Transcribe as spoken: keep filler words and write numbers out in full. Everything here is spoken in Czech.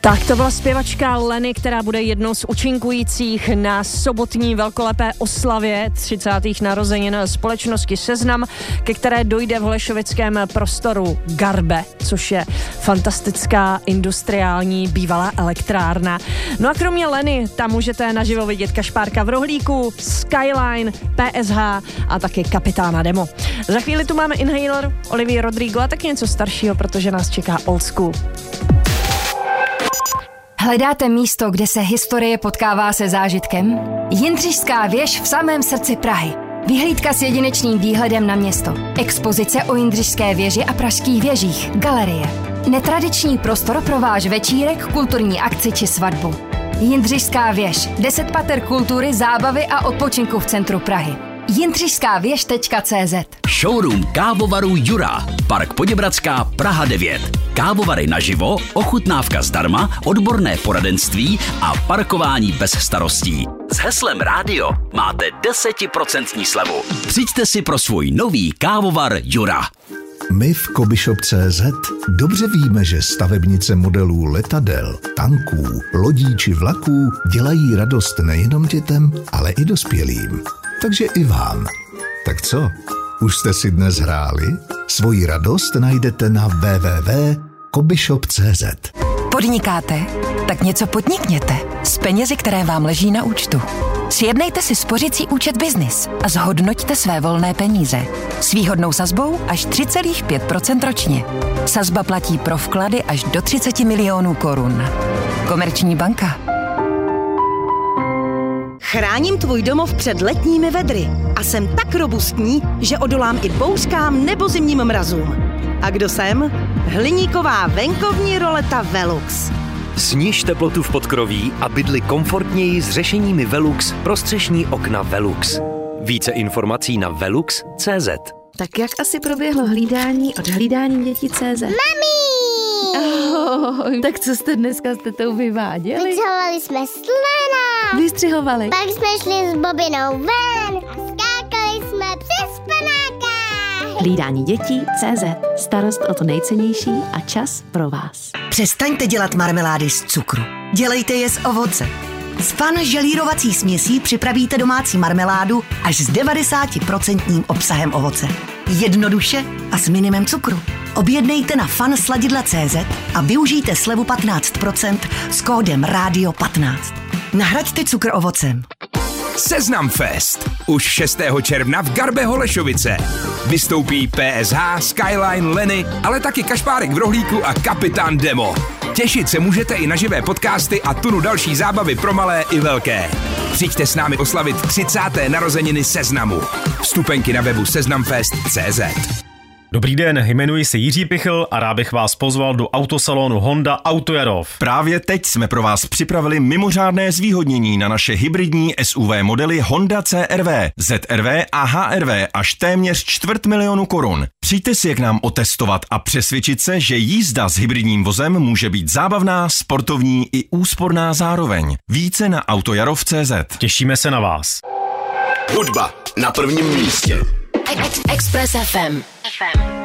Tak to byla zpěvačka Leny, která bude jednou z účinkujících na sobotní velkolepé oslavě třicátých narozenin společnosti Seznam, ke které dojde v holešovickém prostoru Garbe, což je fantastická industriální bývalá elektrárna. No a kromě Leny tam můžete naživo vidět Kašpárka v rohlíku, Skyline, P S H a taky Kapitána Demo. Za chvíli tu máme Inhaler, Olivia Rodrigo a taky něco staršího, protože nás čeká Old School. Hledáte místo, kde se historie potkává se zážitkem? Jindřišská věž v samém srdci Prahy. Vyhlídka s jedinečným výhledem na město. Expozice o Jindřišské věži a pražských věžích. Galerie. Netradiční prostor pro váš večírek, kulturní akci či svatbu. Jindřišská věž. Deset pater kultury, zábavy a odpočinku v centru Prahy. jindřišská věž tečka cé zet. Showroom kávovaru Jura. Park Poděbradská, Praha devět. Kávovary naživo, ochutnávka zdarma, odborné poradenství a parkování bez starostí. S heslem Rádio máte deset procent slevu. Přijďte si pro svůj nový kávovar Jura. My v Kobyshop tečka cé zet dobře víme, že stavebnice modelů letadel, tanků, lodí či vlaků dělají radost nejenom dětem, ale i dospělým. Takže i vám. Tak co? Už jste si dnes hráli? Svoji radost najdete na w w w tečka kobyshop tečka cé zet. Podnikáte? Tak něco podnikněte s penězi, které vám leží na účtu. Sjednejte si spořicí účet Business a zhodnoťte své volné peníze. S výhodnou sazbou až tři celá pět procenta ročně. Sazba platí pro vklady až do třicet milionů korun. Komerční banka. Chráním tvůj domov před letními vedry a jsem tak robustní, že odolám i bouřkám nebo zimním mrazům. A kdo jsem? Hliníková venkovní roleta Velux. Sniž teplotu v podkroví a bydli komfortněji s řešeními Velux pro střešní okna Velux. Více informací na velux tečka cé zet. Tak jak asi proběhlo hlídání od hlídání dětí tečka cé zet? Mami! Oh, tak co jste dneska s tetou vyváděli? Vytřehovali jsme slona. Vystřihovali. Pak jsme šli s Bobinou ven a skákali jsme přes panáka. Hlídání dětí tečka cé zet. Starost o to nejcennější a čas pro vás. Přestaňte dělat marmelády z cukru. Dělejte je z ovoce. S Fan želírovací směsí připravíte domácí marmeládu až s devadesát procent obsahem ovoce. Jednoduše a s minimem cukru. Objednejte na fan sladidla tečka cé zet a využijte slevu patnáct procent s kódem rádio patnáct. Nahraďte cukr ovocem. Seznam Fest. Už šestého června v Garbe Holešovice. Vystoupí P S H, Skyline, Leny, ale taky Kašpárek v rohlíku a Kapitán Demo. Těšit se můžete i na živé podcasty a tunu další zábavy pro malé i velké. Přijďte s námi oslavit třicáté narozeniny Seznamu. Vstupenky na webu seznamfest tečka cé zet. Dobrý den, jmenuji se Jiří Pichl a rád bych vás pozval do autosalonu Honda Autojarov. Právě teď jsme pro vás připravili mimořádné zvýhodnění na naše hybridní S U V modely Honda C R V, Z R V a H R V až téměř čtvrt milionu korun. Přijďte si je k nám otestovat a přesvědčit se, že jízda s hybridním vozem může být zábavná, sportovní i úsporná zároveň. Více na autojarov tečka cé zet. Těšíme se na vás. Hudba na prvním místě. Express F M. F M.